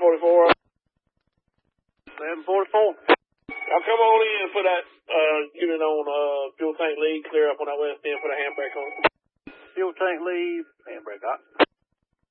744. 744. I'll come on in for that unit on fuel tank lead, clear up on that west end for the handbrake on. Fuel tank leave, handbrake out.